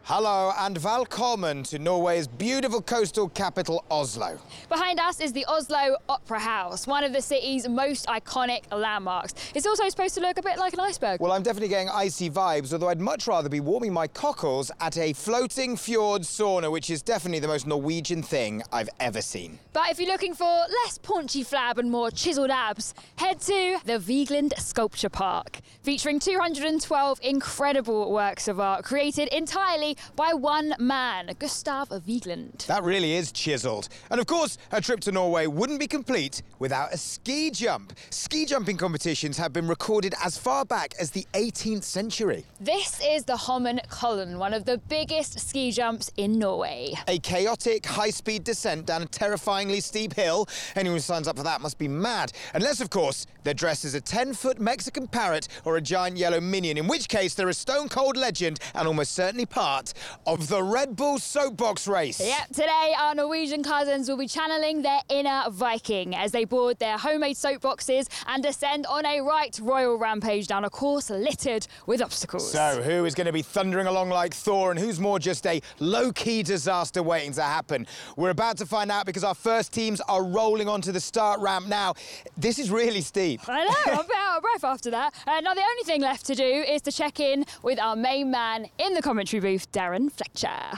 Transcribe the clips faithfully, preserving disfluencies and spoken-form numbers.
Hello and välkommen to Norway's beautiful coastal capital, Oslo. Behind us is the Oslo Opera House, one of the city's most iconic landmarks. It's also supposed to look a bit like an iceberg. Well, I'm definitely getting icy vibes, although I'd much rather be warming my cockles at a floating fjord sauna, which is definitely the most Norwegian thing I've ever seen. But if you're looking for less paunchy flab and more chiselled abs, head to the Vigeland Sculpture Park, featuring two hundred twelve incredible works of art created entirely by one man, Gustav Vigeland. That really is chiseled. And of course, a trip to Norway wouldn't be complete without a ski jump. Ski jumping competitions have been recorded as far back as the eighteenth century. This is the Holmenkollen, one of the biggest ski jumps in Norway. A chaotic, high-speed descent down a terrifyingly steep hill. Anyone who signs up for that must be mad. Unless, of course, they're dressed as a ten-foot Mexican parrot or a giant yellow minion, in which case they're a stone-cold legend and almost certainly part of the Red Bull soapbox race. Yep, today our Norwegian cousins will be channeling their inner Viking as they board their homemade soapboxes and descend on a right royal rampage down a course littered with obstacles. So, who is going to be thundering along like Thor and who's more just a low-key disaster waiting to happen? We're about to find out because our first teams are rolling onto the start ramp now. This is really steep. I know, I'm a bit out of breath after that. Uh, now, the only thing left to do is to check in with our main man in the commentary booth, Darren Fletcher.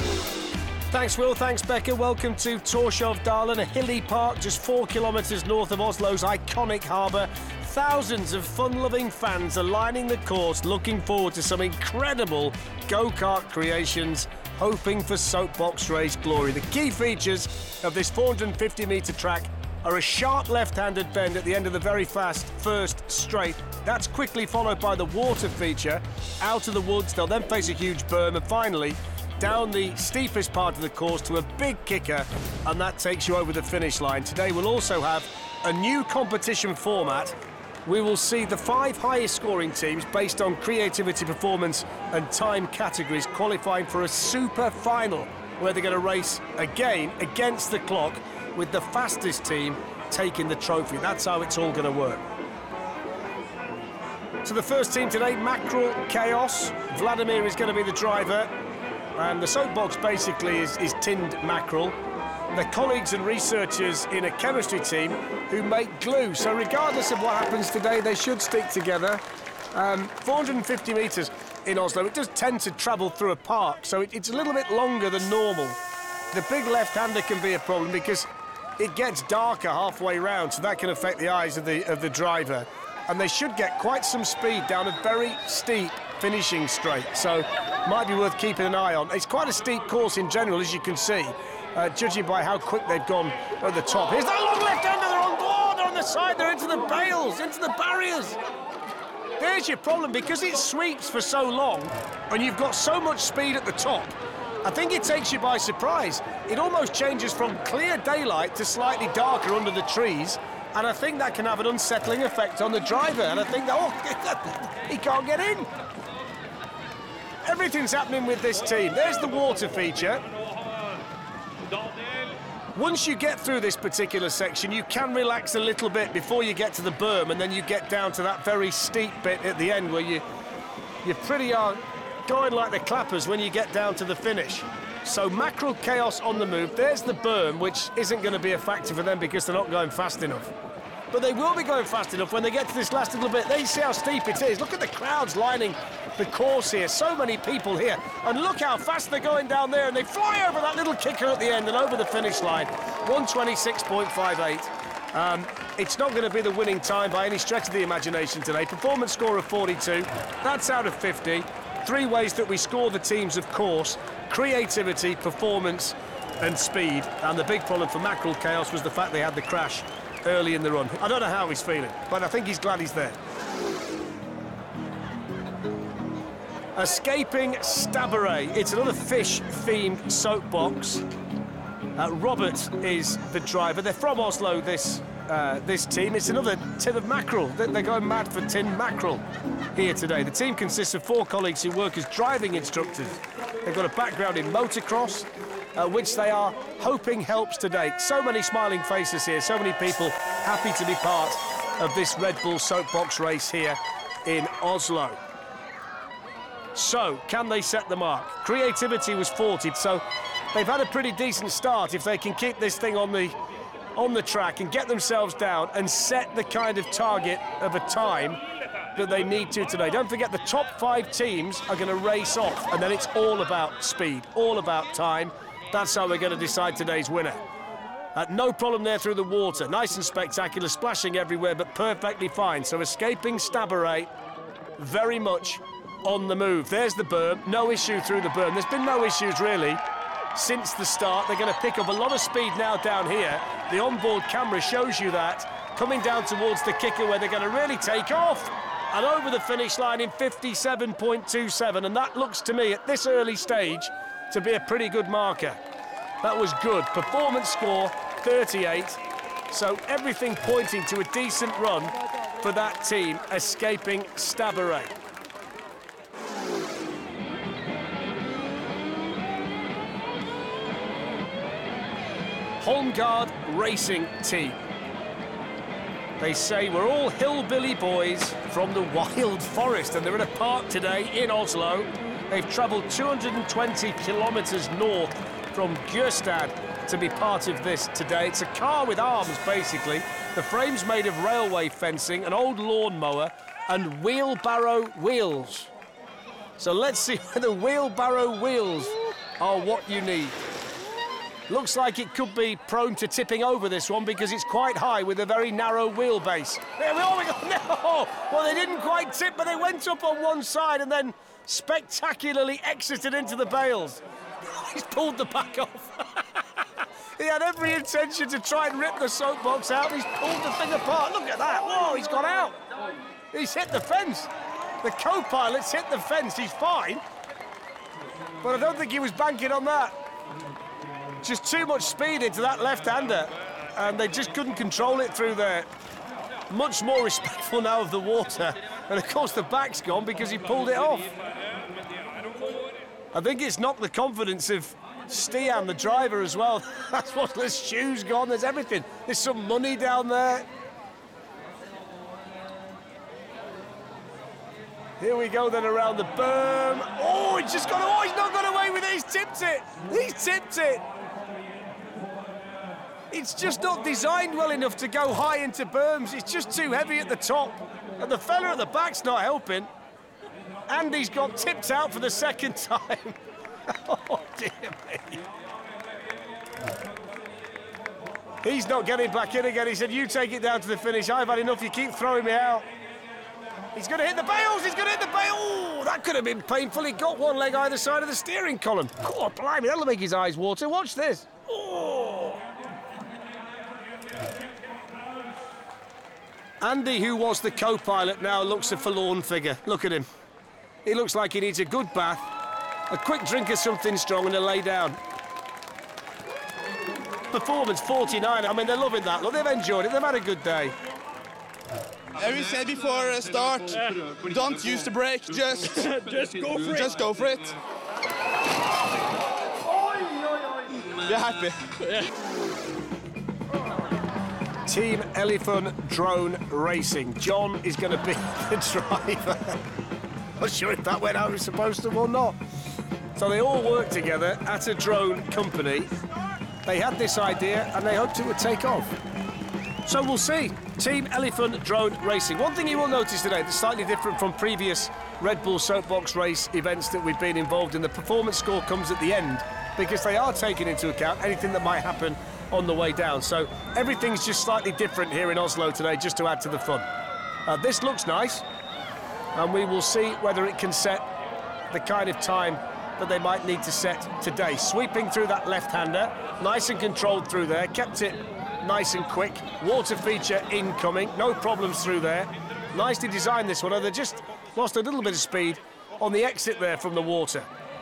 Thanks, Will. Thanks, Becca. Welcome to Torshovdalen, a hilly park just four kilometres north of Oslo's iconic harbour. Thousands of fun-loving fans are lining the course, looking forward to some incredible go-kart creations, hoping for soapbox race glory. The key features of this four hundred fifty metre track are a sharp left-handed bend at the end of the very fast first straight. That's quickly followed by the water feature. Out of the woods, they'll then face a huge berm, and finally, down the steepest part of the course to a big kicker, and that takes you over the finish line. Today we'll also have a new competition format. We will see the five highest scoring teams based on creativity, performance and time categories qualifying for a super final, where they're going to race again against the clock, with the fastest team taking the trophy. That's how it's all going to work. So the first team today, Mackerel Chaos. Vladimir is going to be the driver, and the soapbox basically is, is tinned mackerel. They're colleagues and researchers in a chemistry team who make glue, so regardless of what happens today, they should stick together. Um, four hundred fifty metres in Oslo, it does tend to travel through a park, so it, it's a little bit longer than normal. The big left-hander can be a problem because it gets darker halfway round, so that can affect the eyes of the, of the driver. And they should get quite some speed down a very steep finishing straight, so might be worth keeping an eye on. It's quite a steep course in general, as you can see, uh, judging by how quick they've gone at the top. Here's that long left-hander, they're on board, they're on the side, they're into the bales, into the barriers. There's your problem, because it sweeps for so long, and you've got so much speed at the top, I think it takes you by surprise. It almost changes from clear daylight to slightly darker under the trees, and I think that can have an unsettling effect on the driver, and I think that, oh, he can't get in. Everything's happening with this team. There's the water feature. Once you get through this particular section, you can relax a little bit before you get to the berm, and then you get down to that very steep bit at the end where you, you pretty are going like the clappers when you get down to the finish. So Mackerel Chaos on the move. There's the berm, which isn't going to be a factor for them because they're not going fast enough. But they will be going fast enough when they get to this last little bit. They see how steep it is. Look at the crowds lining the course here. So many people here. And look how fast they're going down there. And they fly over that little kicker at the end and over the finish line. one twenty-six point five eight. Um, it's not going to be the winning time by any stretch of the imagination today. Performance score of forty-two. That's out of fifty. Three ways that we score the teams, of course: creativity, performance and speed. And the big problem for Mackerel Chaos was the fact they had the crash early in the run. I don't know how he's feeling, but I think he's glad he's there. Escaping Stabburet. It's another fish-themed soapbox. Uh, Robert is the driver. They're from Oslo, this uh, this team. It's another tin of mackerel. They're going mad for tin mackerel here today. The team consists of four colleagues who work as driving instructors. They've got a background in motocross, uh, which they are hoping helps today. So many smiling faces here, so many people happy to be part of this Red Bull soapbox race here in Oslo. So, can they set the mark? Creativity was forty, so they've had a pretty decent start if they can keep this thing on the on the track and get themselves down and set the kind of target of a time that they need to today. Don't forget, the top five teams are going to race off, and then it's all about speed, all about time. That's how we're going to decide today's winner. Uh, no problem there through the water. Nice and spectacular, splashing everywhere, but perfectly fine. So escaping Staboret, very much on the move. There's the berm, no issue through the berm. There's been no issues really since the start. They're going to pick up a lot of speed now down here. The onboard camera shows you that, coming down towards the kicker where they're going to really take off. And over the finish line in fifty-seven point two seven, and that looks to me at this early stage to be a pretty good marker. That was good. Performance score thirty-eight, so everything pointing to a decent run for that team escaping Staboret. Holmgard Racing Team. They say we're all hillbilly boys from the wild forest, and they're in a park today in Oslo. They've travelled two hundred twenty kilometres north from Gjerstad to be part of this today. It's a car with arms, basically. The frame's made of railway fencing, an old lawnmower, and wheelbarrow wheels. So let's see whether wheelbarrow wheels are what you need. Looks like it could be prone to tipping over, this one, because it's quite high with a very narrow wheelbase. There we are, we go. No! Well, they didn't quite tip, but they went up on one side and then spectacularly exited into the bales. He's pulled the back off. He had every intention to try and rip the soapbox out. He's pulled the thing apart. Look at that. Whoa, he's gone out. He's hit the fence. The co-pilot's hit the fence. He's fine. But I don't think he was banking on that. Just too much speed into that left-hander, and they just couldn't control it through there. Much more respectful now of the water, and of course the back's gone because he pulled it off. I think it's knocked the confidence of Stian, the driver, as well. That's what, there's shoes gone, there's everything. There's some money down there. Here we go then around the berm. Oh, he's just got, oh, he's not got away with it, he's tipped it. He's tipped it. It's just not designed well enough to go high into berms. It's just too heavy at the top. And the fella at the back's not helping. Andy's got tipped out for the second time. Oh, dear me. He's not getting back in again. He said, you take it down to the finish. I've had enough. You keep throwing me out. He's going to hit the bales. He's going to hit the bale. Oh, that could have been painful. He got one leg either side of the steering column. Oh, blimey, that'll make his eyes water. Watch this. Oh. Andy, who was the co-pilot, now looks a forlorn figure. Look at him. He looks like he needs a good bath, a quick drink of something strong, and a lay down. Performance forty-nine. I mean, they're loving that. Look, they've enjoyed it. They've had a good day. As we said before uh, start, don't use the brake. Just, just go for it. Just go for it. We're happy. Team Elephant Drone Racing. John is going to be the driver. Not sure if that went how it was supposed to or not. So they all work together at a drone company. They had this idea and they hoped it would take off. So we'll see. Team Elephant Drone Racing. One thing you will notice today that's slightly different from previous Red Bull Soapbox race events that we've been involved in. The performance score comes at the end because they are taking into account anything that might happen on the way down. So everything's just slightly different here in Oslo today, just to add to the fun. Uh, this looks nice, and we will see whether it can set the kind of time that they might need to set today. Sweeping through that left-hander, nice and controlled through there, kept it nice and quick. Water feature incoming, no problems through there. Nicely designed this one, although they just lost a little bit of speed on the exit there from the water.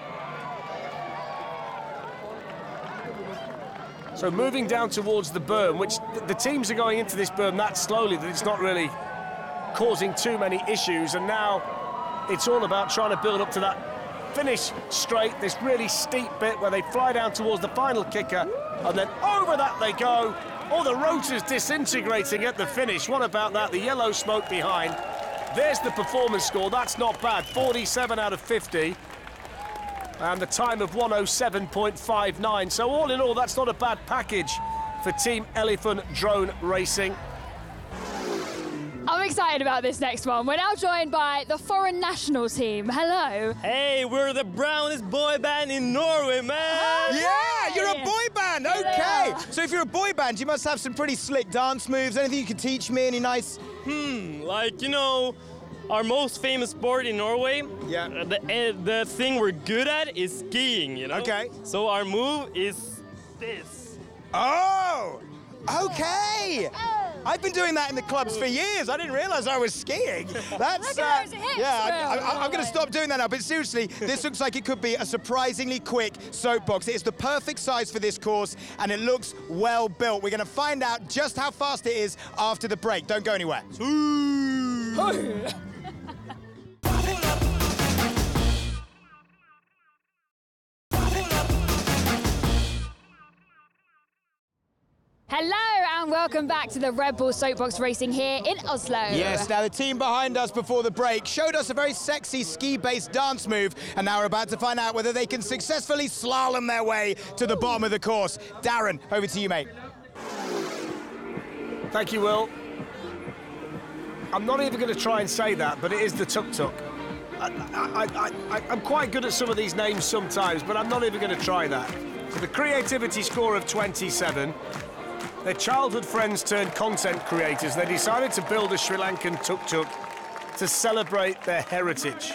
So moving down towards the berm, which th the teams are going into this berm that slowly that it's not really causing too many issues, and now it's all about trying to build up to that finish straight, this really steep bit where they fly down towards the final kicker, and then over that they go. All the rotors disintegrating at the finish. What about that? The yellow smoke behind. There's the performance score. That's not bad. forty-seven out of fifty. And the time of one oh seven point five nine. So all in all, that's not a bad package for Team Elephant Drone Racing. I'm excited about this next one. We're now joined by the foreign national team. Hello. Hey, we're the brownest boy band in Norway, man! Yeah, you're a boy band, Here they okay. are. So if you're a boy band, you must have some pretty slick dance moves. Anything you could teach me, any nice... Hmm, like, you know, our most famous sport in Norway, Yeah. uh, the, uh, the thing we're good at is skiing, you know? Okay. So our move is this. Oh, okay. I've been doing that in the clubs for years. I didn't realize I was skiing. That's Look at those hips, yeah. I, Will. I, I'm going to stop doing that now. But seriously, this looks like it could be a surprisingly quick soapbox. It is the perfect size for this course, and it looks well built. We're going to find out just how fast it is after the break. Don't go anywhere. Hello and welcome back to the Red Bull Soapbox Racing here in Oslo. Yes, now the team behind us before the break showed us a very sexy ski-based dance move, and now we're about to find out whether they can successfully slalom their way to the bottom of the course. Darren, over to you, mate. Thank you, Will. I'm not even going to try and say that, but it is the tuk-tuk. I, I, I, I, I'm quite good at some of these names sometimes, but I'm not even going to try that. So the creativity score of twenty-seven. Their childhood friends turned content creators. They decided to build a Sri Lankan tuk-tuk to celebrate their heritage.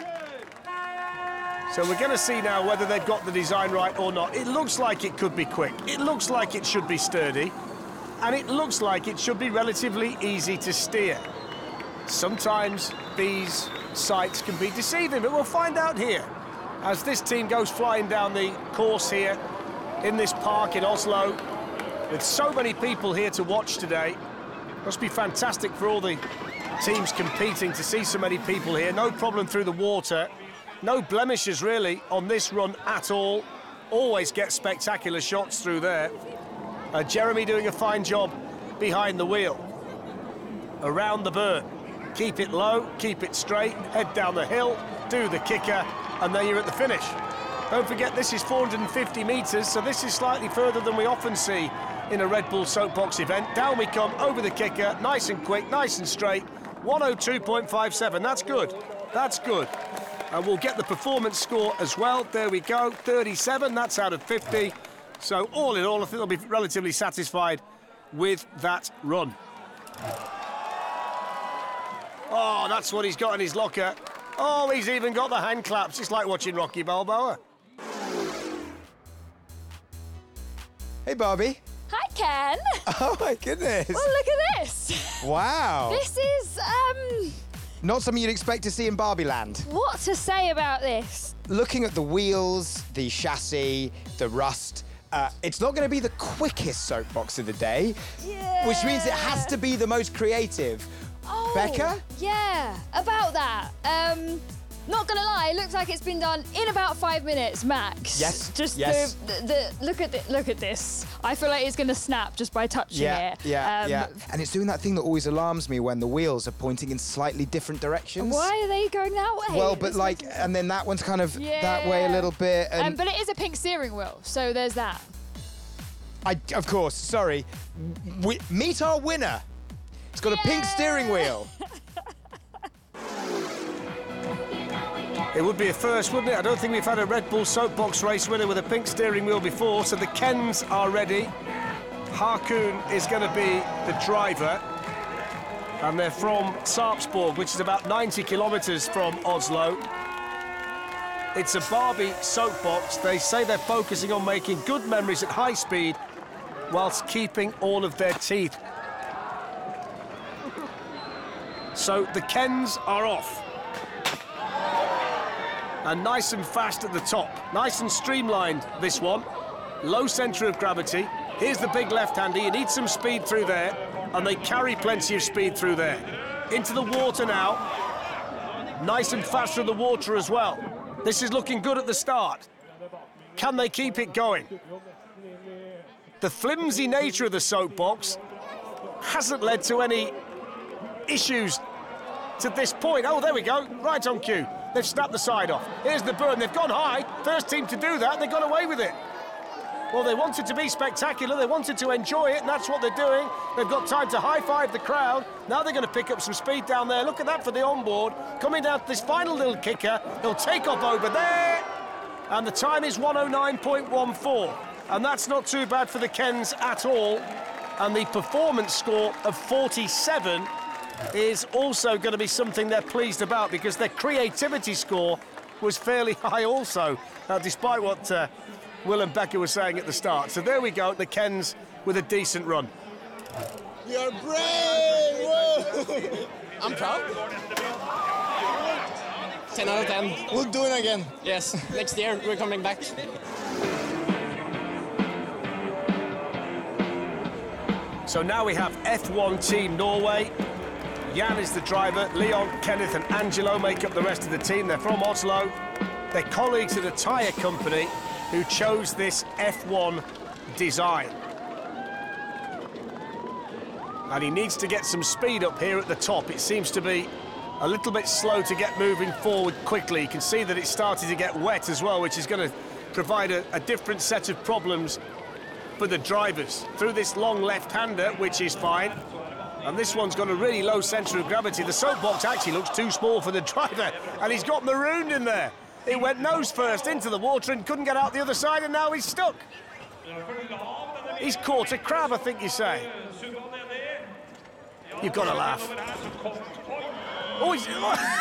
So we're going to see now whether they've got the design right or not. It looks like it could be quick. It looks like it should be sturdy. And it looks like it should be relatively easy to steer. Sometimes these sights can be deceiving, but we'll find out here as this team goes flying down the course here in this park in Oslo. With so many people here to watch today, must be fantastic for all the teams competing to see so many people here. No problem through the water, no blemishes really on this run at all. Always get spectacular shots through there. Uh, Jeremy doing a fine job behind the wheel. Around the burn. Keep it low, keep it straight, head down the hill, do the kicker, and then you're at the finish. Don't forget this is four hundred fifty metres, so this is slightly further than we often see in a Red Bull Soapbox event. Down we come, over the kicker, nice and quick, nice and straight. one oh two point five seven, that's good, that's good. And we'll get the performance score as well. There we go, thirty-seven, that's out of fifty. So all in all, I think they'll be relatively satisfied with that run. Oh, that's what he's got in his locker. Oh, he's even got the hand claps. It's like watching Rocky Balboa. Hey, Barbie. Hi, Ken. Oh, my goodness. Oh, look at this. Wow. This is, um, Not something you'd expect to see in Barbie Land. what to say about this? Looking at the wheels, the chassis, the rust, uh, it's not going to be the quickest soapbox of the day, Yeah. which means it has to be the most creative. Oh, Becca? Yeah, about that. Um, not gonna lie, it looks like it's been done in about five minutes max. Yes, Just yes. The, the, the look at the, look at this. I feel like it's gonna snap just by touching Yeah, it. yeah, Um, yeah. And it's doing that thing that always alarms me when the wheels are pointing in slightly different directions. Why are they going that way? Well, but This like, makes- and then that one's kind of that way a Yeah. little bit. And Um, but it is a pink steering wheel, so there's that. I, of course, sorry. We, meet our winner. It's got a pink steering wheel. It would be a first, wouldn't it? I don't think we've had a Red Bull Soapbox race winner with a pink steering wheel before, so the Kens are ready. Harkoon is going to be the driver, and they're from Sarpsborg, which is about ninety kilometres from Oslo. It's a Barbie Soapbox. They say they're focusing on making good memories at high speed whilst keeping all of their teeth. So the Kens are off. And nice and fast at the top. Nice and streamlined, this one. Low centre of gravity. Here's the big left-hander. You need some speed through there. And they carry plenty of speed through there. Into the water now. Nice and fast through the water as well. This is looking good at the start. Can they keep it going? The flimsy nature of the soapbox hasn't led to any issues to this point. Oh, there we go, right on cue. They've snapped the side off. Here's the burn, they've gone high. First team to do that, and they got away with it. Well, they wanted to be spectacular, they wanted to enjoy it, and that's what they're doing. They've got time to high-five the crowd. Now they're going to pick up some speed down there. Look at that for the onboard. Coming down to this final little kicker. They'll take off over there. And the time is one oh nine point one four. And that's not too bad for the Kens at all. And the performance score of forty-seven is also going to be something they're pleased about, because their creativity score was fairly high also, uh, despite what uh, Will and Becca were saying at the start. So there we go, the Kens with a decent run. We are brave! Whoa. I'm proud. ten out of ten. We'll do it again. Yes, next year we're coming back. So now we have F one Team Norway. Jan is the driver. Leon, Kenneth and Angelo make up the rest of the team. They're from Oslo. They're colleagues at a tyre company who chose this F one design. And he needs to get some speed up here at the top. It seems to be a little bit slow to get moving forward quickly. You can see that it's starting to get wet as well, which is going to provide a, a different set of problems for the drivers. Through this long left-hander, which is fine. And this one's got a really low centre of gravity. The soapbox actually looks too small for the driver, and he's got marooned in there. He went nose first into the water and couldn't get out the other side, and now he's stuck. He's caught a crab, I think you say. You've got to laugh. Oh, he's...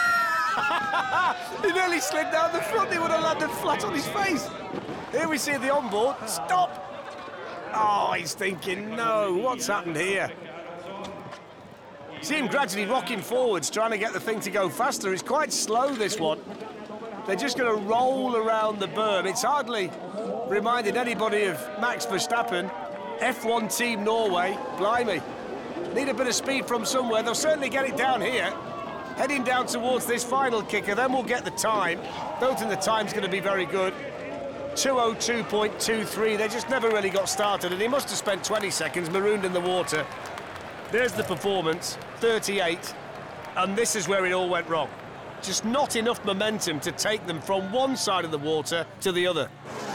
he nearly slid down the front. He would have landed flat on his face. Here we see the onboard. Stop. Oh, he's thinking, no, what's happened here? See him gradually rocking forwards, trying to get the thing to go faster. It's quite slow, this one. They're just going to roll around the berm. It's hardly reminded anybody of Max Verstappen. F one Team Norway, blimey. Need a bit of speed from somewhere. They'll certainly get it down here. Heading down towards this final kicker, then we'll get the time. Don't think the time's going to be very good. two oh two point two three. They just never really got started, and he must have spent twenty seconds marooned in the water. There's the performance, thirty-eight, and this is where it all went wrong. Just not enough momentum to take them from one side of the water to the other.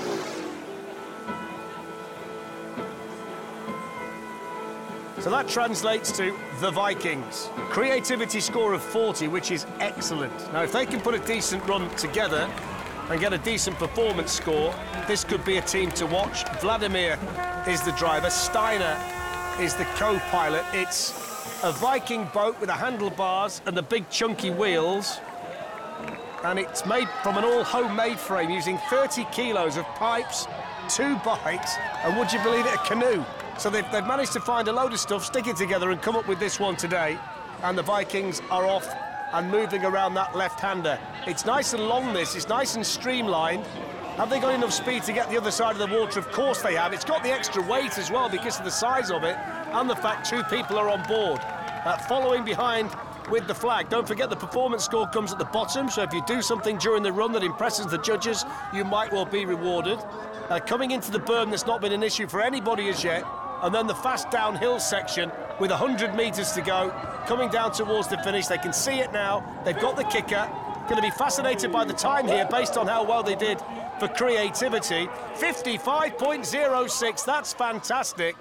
So that translates to the Vikings. Creativity score of forty, which is excellent. Now, if they can put a decent run together and get a decent performance score, this could be a team to watch. Vladimir is the driver. Steiner is the co-pilot. It's a Viking boat with the handlebars and the big chunky wheels. And it's made from an all-homemade frame using thirty kilos of pipes, two bikes, and would you believe it, a canoe. So they've, they've managed to find a load of stuff, stick it together and come up with this one today. And the Vikings are off and moving around that left-hander. It's nice and long, this. It's nice and streamlined. Have they got enough speed to get the other side of the water? Of course they have. It's got the extra weight as well because of the size of it and the fact two people are on board. Uh, following behind with the flag. Don't forget the performance score comes at the bottom, so if you do something during the run that impresses the judges, you might well be rewarded. Uh, coming into the berm, that's not been an issue for anybody as yet. And then the fast downhill section with one hundred metres to go, coming down towards the finish. They can see it now. They've got the kicker. Going to be fascinated by the time here based on how well they did for creativity. fifty-five point oh six, that's fantastic.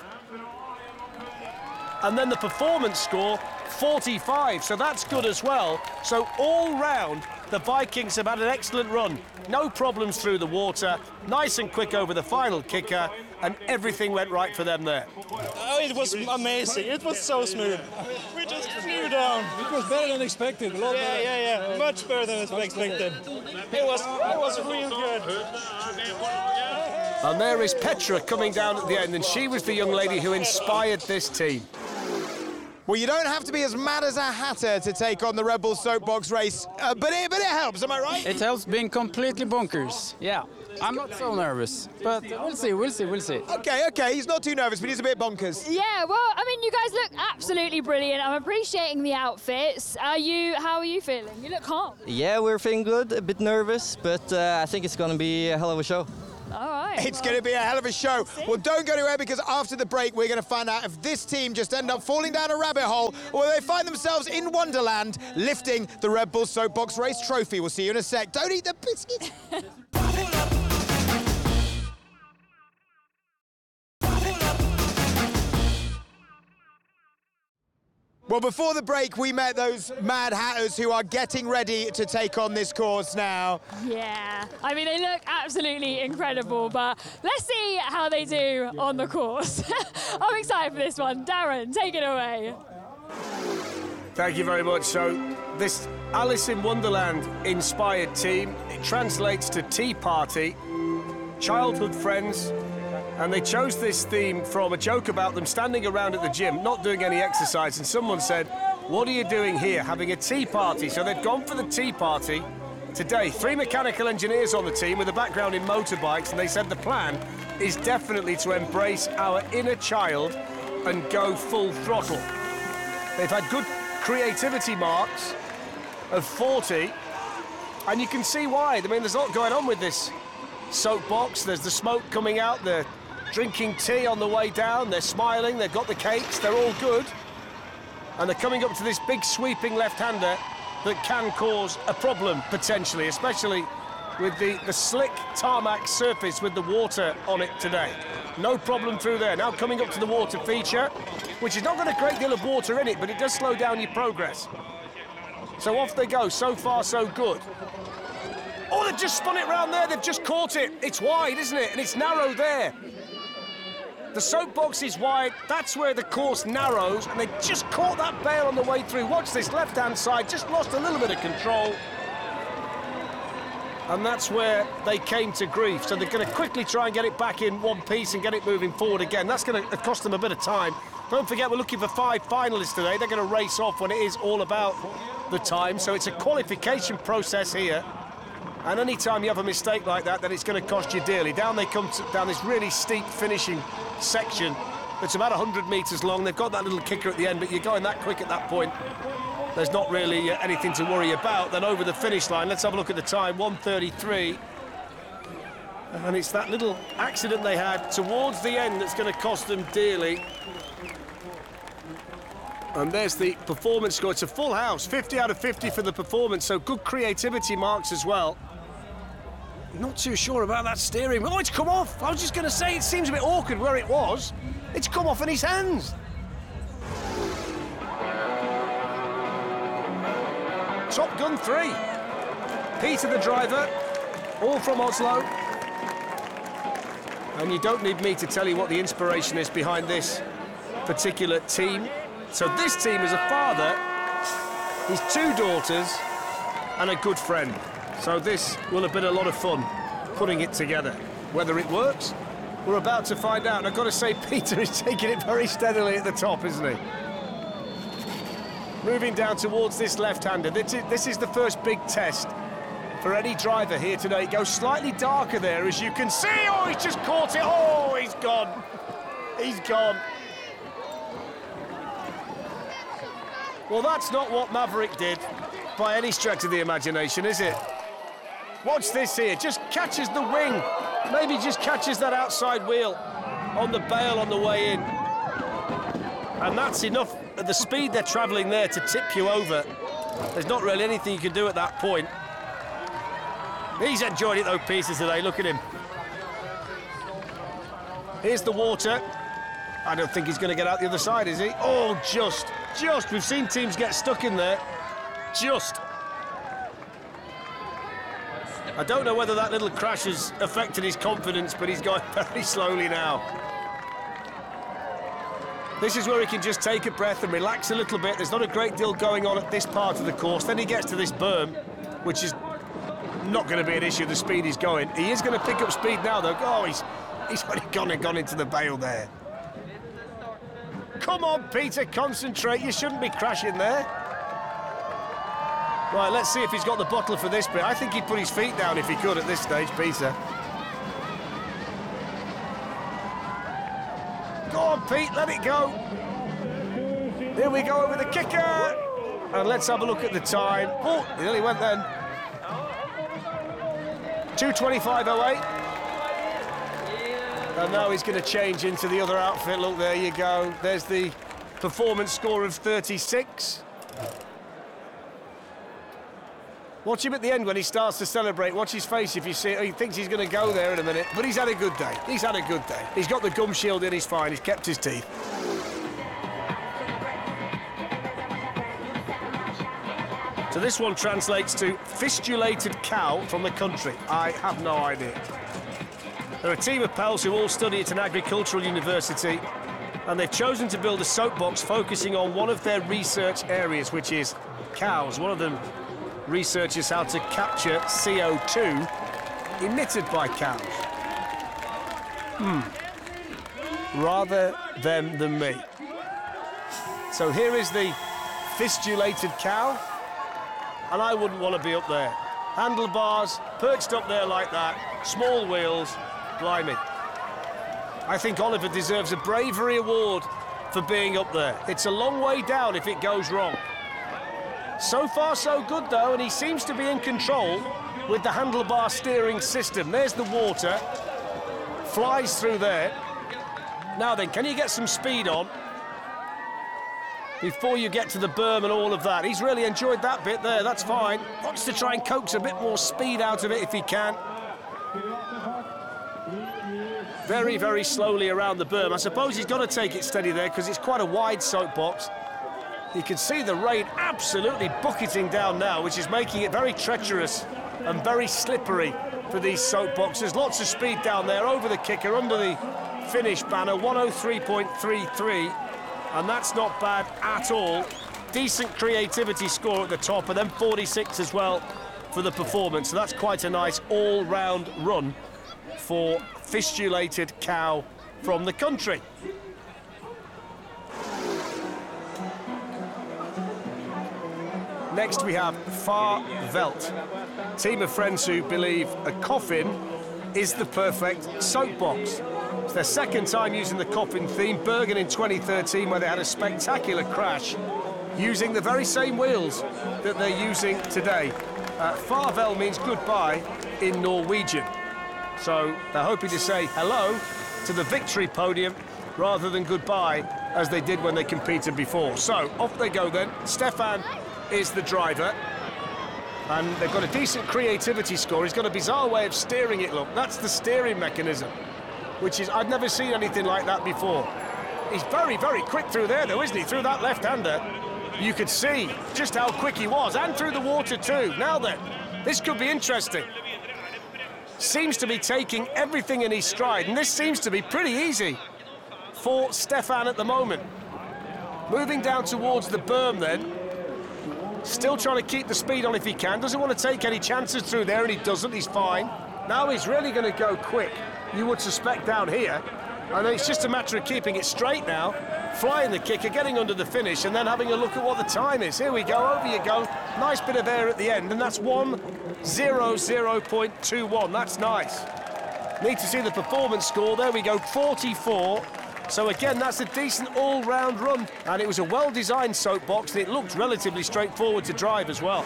And then the performance score, forty-five, so that's good as well. So all round, the Vikings have had an excellent run. No problems through the water, nice and quick over the final kicker, and everything went right for them there. Oh, it was amazing. It was so smooth. We just flew down. It was better than expected. A lot yeah, better. yeah, yeah. Much better than expected. It was, it was real good. And there is Petra coming down at the end, and she was the young lady who inspired this team. Well, you don't have to be as mad as a hatter to take on the Red Bull Soapbox race, uh, but, it, but it helps, am I right? It helps being completely bonkers, yeah. I'm not so nervous, but we'll see, we'll see, we'll see. OK, OK, he's not too nervous, but he's a bit bonkers. Yeah, well, I mean, you guys look absolutely brilliant. I'm appreciating the outfits. Are you, how are you feeling? You look calm. Yeah, we're feeling good, a bit nervous, but uh, I think it's going to be a hell of a show. All right. It's going to be a hell of a show. Well, don't go anywhere, because after the break, we're going to find out if this team just end up falling down a rabbit hole, or they find themselves in Wonderland lifting the Red Bull Soapbox Race trophy. We'll see you in a sec. Don't eat the biscuits. Well, before the break, we met those Mad Hatters who are getting ready to take on this course now. Yeah, I mean, they look absolutely incredible, but let's see how they do on the course. I'm excited for this one. Darren, take it away. Thank you very much. So, this Alice in Wonderland inspired team, it translates to Tea Party, childhood friends, and they chose this theme from a joke about them standing around at the gym, not doing any exercise, and someone said, "What are you doing here, having a tea party?" So they've gone for the tea party today. Three mechanical engineers on the team with a background in motorbikes, and they said the plan is definitely to embrace our inner child and go full throttle. They've had good creativity marks of forty, and you can see why. I mean, there's a lot going on with this soapbox. There's the smoke coming out, they're drinking tea on the way down, they're smiling, they've got the cakes, they're all good. And they're coming up to this big sweeping left-hander that can cause a problem, potentially, especially with the, the slick tarmac surface with the water on it today. No problem through there. Now coming up to the water feature, which has not got a great deal of water in it, but it does slow down your progress. So off they go. So far, so good. Oh, they've just spun it round there. They've just caught it. It's wide, isn't it? And it's narrow there. The soapbox is wide. That's where the course narrows, and they just caught that bale on the way through. Watch this left-hand side. Just lost a little bit of control. And that's where they came to grief. So they're going to quickly try and get it back in one piece and get it moving forward again. That's going to cost them a bit of time. Don't forget, we're looking for five finalists today. They're going to race off when it is all about the time. So it's a qualification process here. And any time you have a mistake like that, then it's going to cost you dearly. Down they come to, down this really steep finishing section that's about one hundred metres long. They've got that little kicker at the end, but you're going that quick at that point. There's not really uh, anything to worry about. Then over the finish line, let's have a look at the time, one thirty-three. And it's that little accident they had towards the end that's going to cost them dearly. And there's the performance score. It's a full house, fifty out of fifty for the performance, so good creativity marks as well. Not too sure about that steering. Oh, it's come off. I was just going to say, it seems a bit awkward where it was. It's come off in his hands. Top Gun three. Peter the driver, all from Oslo. And you don't need me to tell you what the inspiration is behind this particular team. So this team is a father, his two daughters, and a good friend. So this will have been a lot of fun putting it together. Whether it works, we're about to find out. And I've got to say, Peter is taking it very steadily at the top, isn't he? Moving down towards this left-hander. This is, this is the first big test for any driver here today. It goes slightly darker there, as you can see. Oh, he's just caught it. Oh, he's gone. He's gone. Well, that's not what Maverick did by any stretch of the imagination, is it? Watch this here, just catches the wing. Maybe just catches that outside wheel on the bale on the way in. And that's enough at the speed they're travelling there to tip you over. There's not really anything you can do at that point. He's enjoyed it though, Peter, today, look at him. Here's the water. I don't think he's going to get out the other side, is he? Oh, just, just. We've seen teams get stuck in there. Just. I don't know whether that little crash has affected his confidence, but he's going very slowly now. This is where he can just take a breath and relax a little bit. There's not a great deal going on at this part of the course. Then he gets to this berm, which is not going to be an issue, the speed he's going. He is going to pick up speed now, though. Oh, he's, he's already gone and gone into the bale there. Come on, Peter, concentrate. You shouldn't be crashing there. Right, let's see if he's got the bottle for this bit. I think he'd put his feet down if he could at this stage, Peter. Go on, Pete, let it go. Here we go over the kicker. And let's have a look at the time. Oh, he nearly went then. two twenty-five oh eight. And now he's going to change into the other outfit. Look, there you go. There's the performance score of thirty-six. Watch him at the end when he starts to celebrate. Watch his face if you see it. He thinks he's going to go there in a minute. But he's had a good day. He's had a good day. He's got the gum shield in, he's fine. He's kept his teeth. So this one translates to fistulated cow from the country. I have no idea. They're a team of pals who all study at an agricultural university, and they've chosen to build a soapbox focusing on one of their research areas, which is cows. One of them researches how to capture C O two emitted by cows. Hmm. Rather them than me. So here is the fistulated cow, and I wouldn't want to be up there. Handlebars, perched up there like that, small wheels, blimey. I think Oliver deserves a bravery award for being up there. It's a long way down if it goes wrong. So far, so good, though, and he seems to be in control with the handlebar steering system. There's the water. Flies through there. Now then, can you get some speed on before you get to the berm and all of that? He's really enjoyed that bit there, that's fine. Wants to try and coax a bit more speed out of it if he can. Very, very slowly around the berm. I suppose he's got to take it steady there because it's quite a wide soapbox. You can see the rain absolutely bucketing down now, which is making it very treacherous and very slippery for these soapboxes. Lots of speed down there, over the kicker, under the finish banner, one oh three point three three, and that's not bad at all. Decent creativity score at the top, and then forty-six as well for the performance. So that's quite a nice all-round run for fistulated cow from the country. Next we have Far Veld, team of friends who believe a coffin is the perfect soapbox. It's their second time using the coffin theme. Bergen in twenty thirteen, where they had a spectacular crash using the very same wheels that they're using today. Uh, Farvel means goodbye in Norwegian. So they're hoping to say hello to the victory podium rather than goodbye, as they did when they competed before. So off they go then. Stefan is the driver, and they've got a decent creativity score. He's got a bizarre way of steering it, look. That's the steering mechanism, which is, I've never seen anything like that before. He's very, very quick through there, though, isn't he? Through that left-hander. You could see just how quick he was, and through the water, too. Now then, this could be interesting. Seems to be taking everything in his stride, and this seems to be pretty easy for Stefan at the moment. Moving down towards the berm, then. Still trying to keep the speed on if he can. Doesn't want to take any chances through there, and he doesn't. He's fine. Now he's really going to go quick, you would suspect, down here. And it's just a matter of keeping it straight now, flying the kicker, getting under the finish, and then having a look at what the time is. Here we go, over you go. Nice bit of air at the end, and that's one hundred point two one. That's nice. Need to see the performance score. There we go, forty-four. So again, that's a decent all-round run, and it was a well-designed soapbox, and it looked relatively straightforward to drive as well.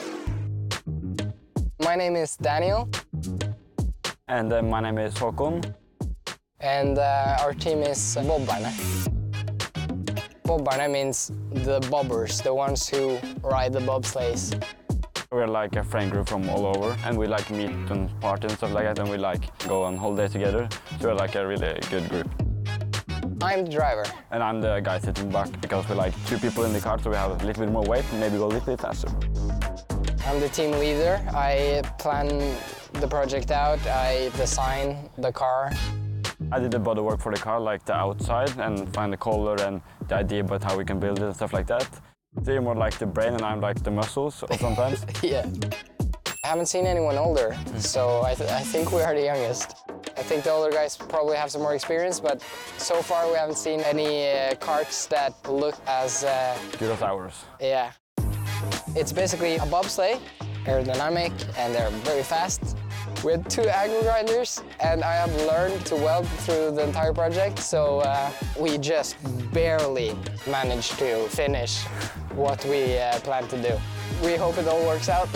My name is Daniel. And uh, my name is Håkon. And uh, our team is Bobberne. Bobberne means the bobbers, the ones who ride the bobsleighs. We're like a friend group from all over, and we like meet and party and stuff like that, and we like go on holidays together. So we're like a really good group. I'm the driver. And I'm the guy sitting back because we like two people in the car, so we have a little bit more weight and maybe go a little bit faster. I'm the team leader. I plan the project out, I design the car. I did the body work for the car, like the outside, and find the color and the idea about how we can build it and stuff like that. So you're more like the brain and I'm like the muscles sometimes. Yeah. I haven't seen anyone older, so I, th I think we are the youngest. I think the older guys probably have some more experience, but so far we haven't seen any uh, karts that look as... Uh, good as ours. Yeah. It's basically a bobsleigh, aerodynamic, and they're very fast. We had two angle grinders, and I have learned to weld through the entire project, so uh, we just barely managed to finish what we uh, planned to do. We hope it all works out.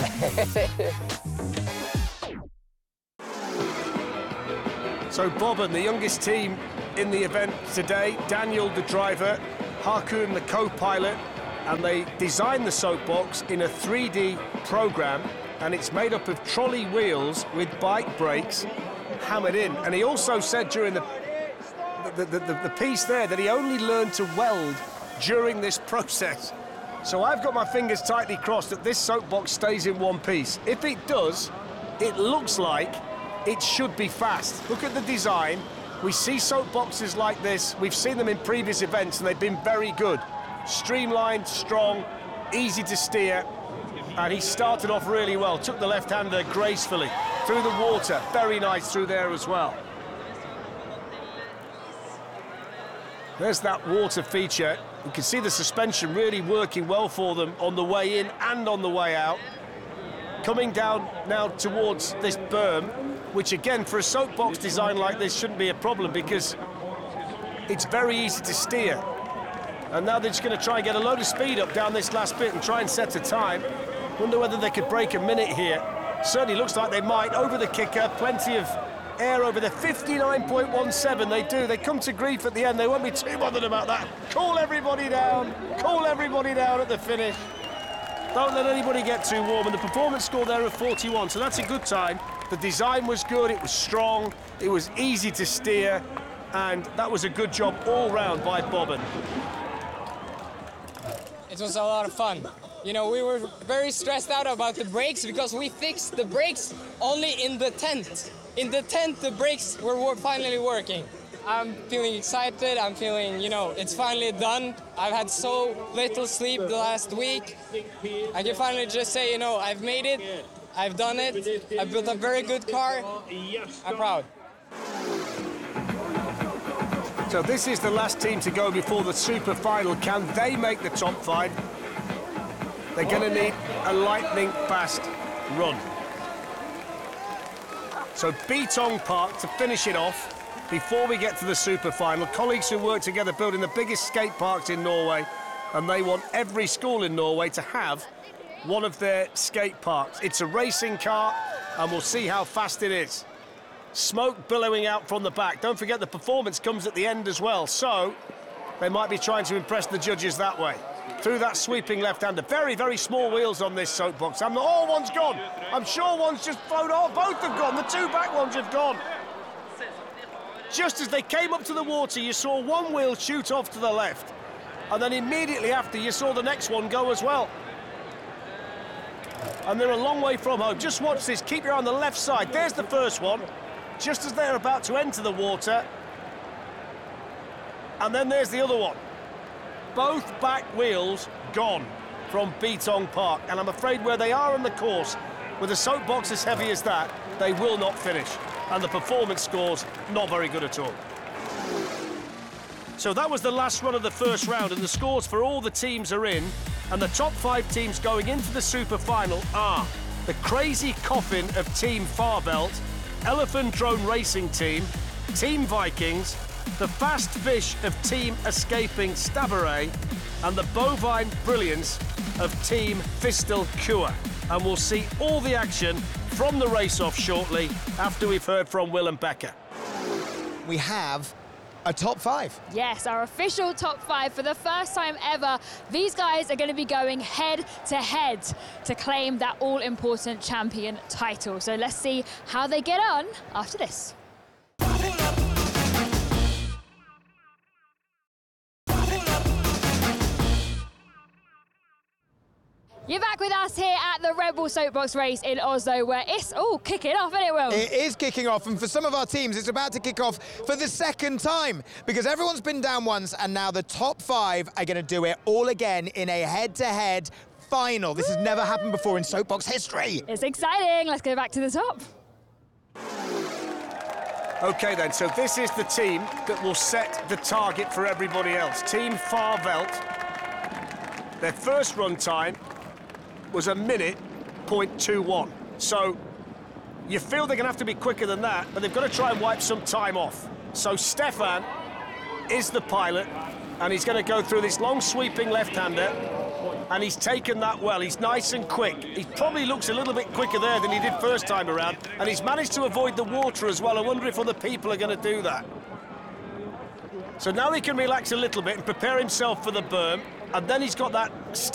So Bobbin, the youngest team in the event today, Daniel, the driver, Haakon, the co-pilot, and they designed the soapbox in a three D program, and it's made up of trolley wheels with bike brakes hammered in. And he also said during the the, the, the, the piece there that he only learned to weld during this process. So I've got my fingers tightly crossed that this soapbox stays in one piece. If it does, it looks like it should be fast. Look at the design. We see soapboxes like this. We've seen them in previous events, and they've been very good. Streamlined, strong, easy to steer. And he started off really well. Took the left-hander gracefully through the water. Very nice through there as well. There's that water feature. You can see the suspension really working well for them on the way in and on the way out. Coming down now towards this berm, which again, for a soapbox design like this, shouldn't be a problem because it's very easy to steer. And now they're just going to try and get a load of speed up down this last bit and try and set a time. Wonder whether they could break a minute here. Certainly looks like they might. Over the kicker, plenty of air over there. fifty-nine point one seven, they do. They come to grief at the end. They won't be too bothered about that. Cool everybody down. Cool everybody down at the finish. Don't let anybody get too warm. And the performance score there of forty-one, so that's a good time. The design was good, it was strong, it was easy to steer, and that was a good job all round by Bobbin. It was a lot of fun. You know, we were very stressed out about the brakes because we fixed the brakes only in the tent. In the tent, the brakes were finally working. I'm feeling excited, I'm feeling, you know, it's finally done. I've had so little sleep the last week. I can finally just say, you know, I've made it, I've done it, I've built a very good car, I'm proud. So this is the last team to go before the super final. Can they make the top five? They're going to need a lightning fast run. So Beatong Park to finish it off before we get to the super final. Colleagues who work together building the biggest skate parks in Norway, and they want every school in Norway to have one of their skate parks. It's a racing car, and we'll see how fast it is. Smoke billowing out from the back. Don't forget the performance comes at the end as well, so they might be trying to impress the judges that way. Through that sweeping left-hander. Very, very small wheels on this soapbox. I'm not, oh, one's gone. I'm sure one's just flown off. Both have gone. The two back ones have gone. Just as they came up to the water, you saw one wheel shoot off to the left. And then immediately after, you saw the next one go as well. And they're a long way from home. Just watch this. Keep your eye on the left side. There's the first one. Just as they're about to enter the water. And then there's the other one. Both back wheels gone from Beatong Park. And I'm afraid where they are on the course, with a soapbox as heavy as that, they will not finish. And the performance scores, not very good at all. So that was the last run of the first round, and the scores for all the teams are in. And the top five teams going into the super final are the Crazy Coffin of Team Farbelt, Elephant Drone Racing Team, Team Vikings, the Fast Fish of Team Escaping Stabaret, and the Bovine Brilliance of Team Fistel Kua. And we'll see all the action from the race-off shortly after we've heard from Willem Becker. We have a top five. Yes, our official top five for the first time ever. These guys are going to be going head to head to claim that all-important champion title. So let's see how they get on after this. You're back with us here at the Red Bull Soapbox race in Oslo, where it's all kicking off, isn't it, Will? It is kicking off, and for some of our teams, it's about to kick off for the second time, because everyone's been down once, and now the top five are going to do it all again in a head-to-head final. This has never happened before in Soapbox history. It's exciting. Let's go back to the top. OK, then, so this is the team that will set the target for everybody else. Team Farbelt. Their first run time was a minute point two one. So you feel they're going to have to be quicker than that, but they've got to try and wipe some time off. So Stefan is the pilot, and he's going to go through this long sweeping left-hander. and he's taken that well. He's nice and quick. He probably looks a little bit quicker there than he did first time around, and he's managed to avoid the water as well. I wonder if other people are going to do that. So now he can relax a little bit and prepare himself for the berm, and then he's got that